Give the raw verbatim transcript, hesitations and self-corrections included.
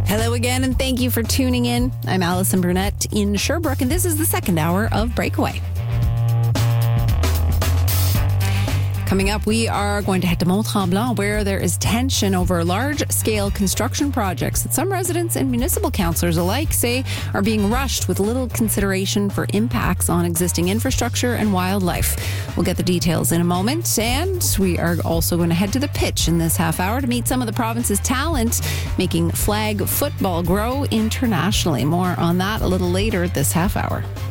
Hello again, and thank you for tuning in. I'm Allison Burnett in Sherbrooke, and this is the second hour of Breakaway. Coming up, we are going to head to Mont-Tremblant, where there is tension over large-scale construction projects that some residents and municipal councillors alike say are being rushed with little consideration for impacts on existing infrastructure and wildlife. We'll get the details in a moment, and we are also going to head to the pitch in this half hour to meet some of the province's talent, making flag football grow internationally. More on that a little later this half hour.